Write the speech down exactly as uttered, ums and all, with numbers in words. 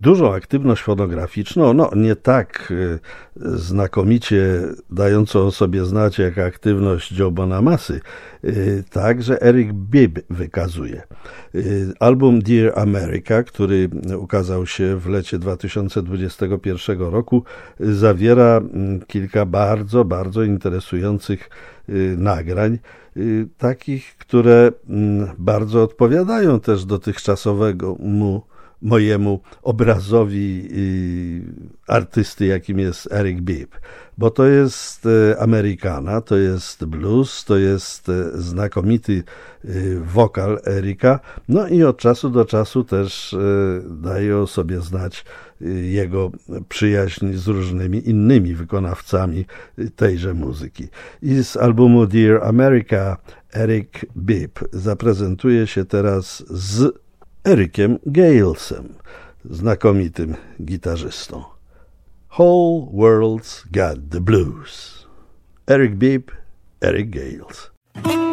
dużą aktywność fonograficzną, no nie tak znakomicie dającą o sobie znać jak aktywność Joe Bonamassy, także Eric Bibb wykazuje. Album Dear America, który ukazał się w lecie dwa tysiące dwudziestego pierwszego roku, zawiera kilka bardzo, bardzo interesujących nagrań, takich, które bardzo odpowiadają też dotychczasowego mu mojemu obrazowi artysty, jakim jest Eric Bibb, bo to jest Amerykana, to jest blues, to jest znakomity wokal Erika, no i od czasu do czasu też daje o sobie znać jego przyjaźń z różnymi innymi wykonawcami tejże muzyki. I z albumu Dear America Eric Bibb zaprezentuje się teraz z Ericiem Galesem, znakomitym gitarzystą. Whole World's Got the Blues. Eric Bibb, Eric Gales.